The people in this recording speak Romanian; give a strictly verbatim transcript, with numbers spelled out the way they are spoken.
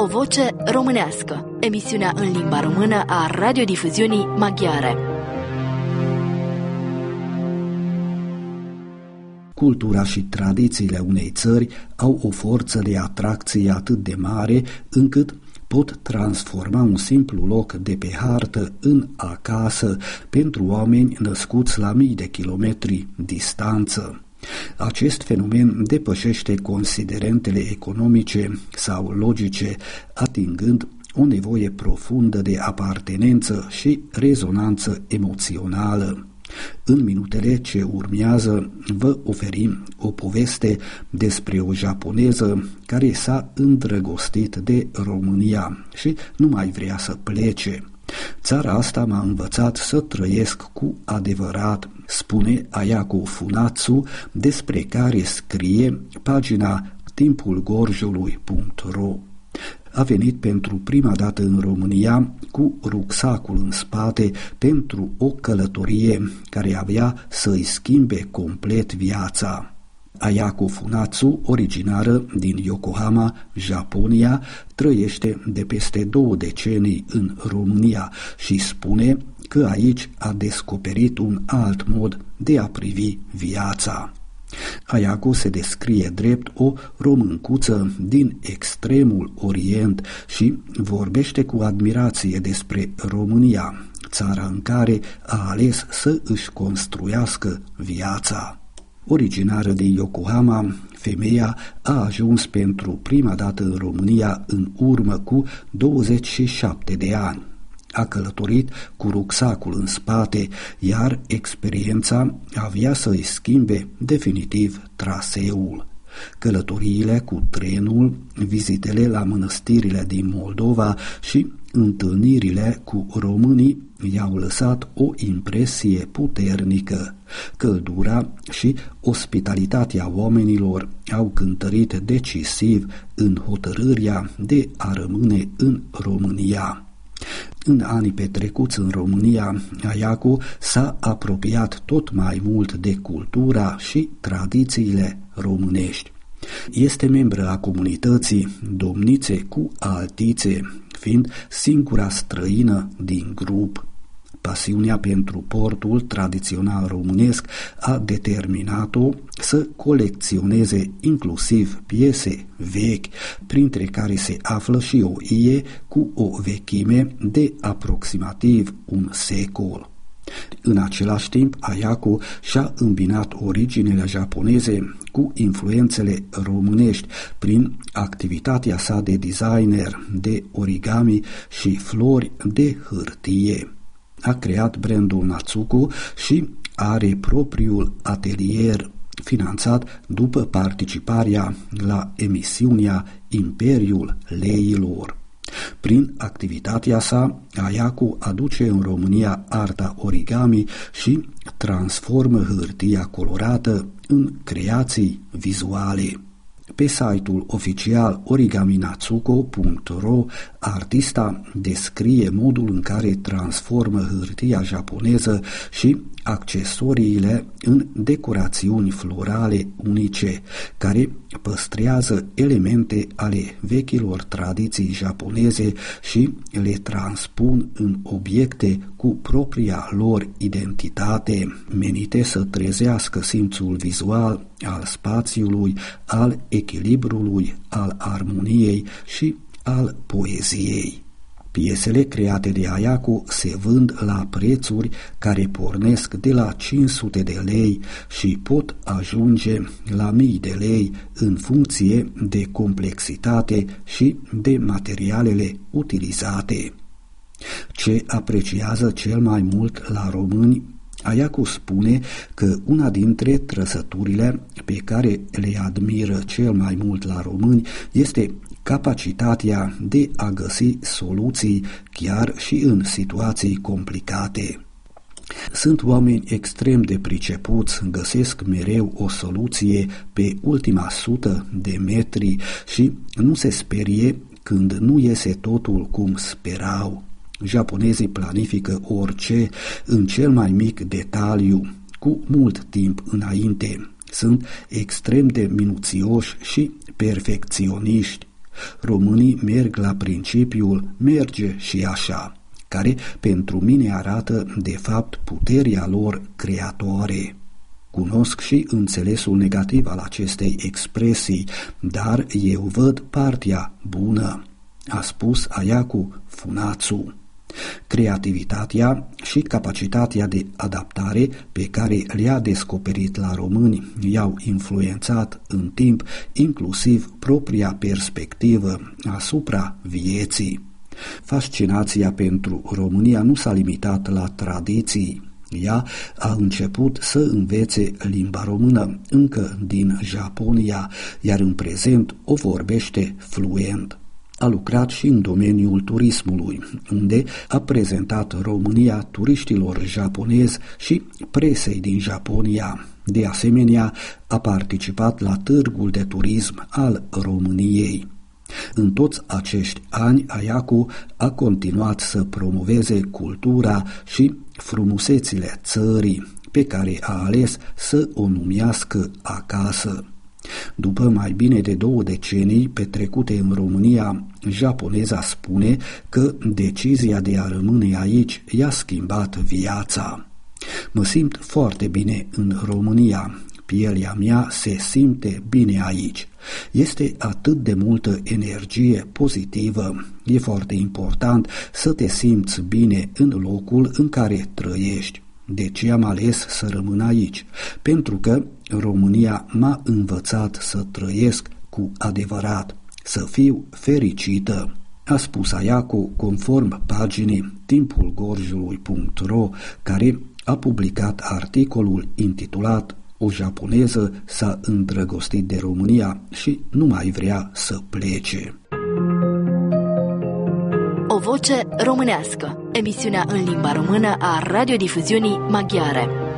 O voce românească, emisiunea în limba română a radiodifuziunii maghiare. Cultura și tradițiile unei țări au o forță de atracție atât de mare încât pot transforma un simplu loc de pe hartă în acasă pentru oameni născuți la mii de kilometri distanță. Acest fenomen depășește considerentele economice sau logice, atingând o nevoie profundă de apartenență și rezonanță emoțională. În minutele ce urmează vă oferim o poveste despre o japoneză care s-a îndrăgostit de România și nu mai vrea să plece. Țara asta m-a învățat să trăiesc cu adevărat, spune Ayako Funatsu, despre care scrie pagina timpul gorjului punct ro. A venit pentru prima dată în România cu rucsacul în spate pentru o călătorie care avea să-i schimbe complet viața. Ayako Funatsu, originară din Yokohama, Japonia, trăiește de peste două decenii în România și spune că aici a descoperit un alt mod de a privi viața. Ayako se descrie drept o româncuță din extremul Orient și vorbește cu admirație despre România, țara în care a ales să își construiască viața. Originară din Yokohama, femeia a ajuns pentru prima dată în România în urmă cu douăzeci și șapte de ani. A călătorit cu rucsacul în spate, iar experiența avea să-i schimbe definitiv traseul. Călătoriile cu trenul, vizitele la mănăstirile din Moldova și întâlnirile cu românii i-au lăsat o impresie puternică. Căldura și ospitalitatea oamenilor au cântărit decisiv în hotărârea de a rămâne în România. În anii petrecuți în România, Ayako s-a apropiat tot mai mult de cultura și tradițiile românești. Este membră a comunității Domnițe cu Altițe, fiind singura străină din grup. Pasiunea pentru portul tradițional românesc a determinat-o să colecționeze inclusiv piese vechi, printre care se află și o ie cu o vechime de aproximativ un secol. În același timp, Ayako și-a îmbinat originele japoneze cu influențele românești prin activitatea sa de designer de origami și flori de hârtie. A creat brandul Natsuko și are propriul atelier finanțat după participarea la emisiunea Imperiul Leilor. Prin activitatea sa, Ayako aduce în România arta origami și transformă hârtia colorată în creații vizuale. Pe site-ul oficial origami natsuko punct ro, artista descrie modul în care transformă hârtia japoneză și accesoriile în decorațiuni florale unice, care păstrează elemente ale vechilor tradiții japoneze și le transpun în obiecte cu propria lor identitate, menite să trezească simțul vizual al spațiului, al echilibrului, al armoniei și al poeziei. Piesele create de Ayako se vând la prețuri care pornesc de la cinci sute de lei și pot ajunge la mii de lei în funcție de complexitate și de materialele utilizate. Ce apreciază cel mai mult la români? Ayako spune că una dintre trăsăturile pe care le admiră cel mai mult la români este capacitatea de a găsi soluții chiar și în situații complicate. Sunt oameni extrem de pricepuți, găsesc mereu o soluție pe ultima sută de metri și nu se sperie când nu iese totul cum sperau. Japonezii planifică orice în cel mai mic detaliu, cu mult timp înainte. Sunt extrem de minuțioși și perfecționiști. Românii merg la principiul merge și așa, care pentru mine arată de fapt puterea lor creatoare. Cunosc și înțelesul negativ al acestei expresii, dar eu văd partea bună, a spus Aiacu Funațu. Creativitatea și capacitatea de adaptare pe care le-a descoperit la români i-au influențat în timp inclusiv propria perspectivă asupra vieții. Fascinația pentru România nu s-a limitat la tradiții. Ea a început să învețe limba română încă din Japonia, iar în prezent o vorbește fluent. A lucrat și în domeniul turismului, unde a prezentat România turiștilor japonezi și presei din Japonia. De asemenea, a participat la târgul de turism al României. În toți acești ani, Aiacu a continuat să promoveze cultura și frumusețile țării, pe care a ales să o numească acasă. După mai bine de două decenii petrecute în România, japoneza spune că decizia de a rămâne aici i-a schimbat viața. Mă simt foarte bine în România. Pielea mea se simte bine aici. Este atât de multă energie pozitivă. E foarte important să te simți bine în locul în care trăiești. De ce am ales să rămân aici? Pentru că România m-a învățat să trăiesc cu adevărat, să fiu fericită, a spus Aiacu conform paginii timpul gorjului punct ro, care a publicat articolul intitulat O japoneză s-a îndrăgostit de România și nu mai vrea să plece. O voce românească, emisiunea în limba română a radiodifuziunii maghiare.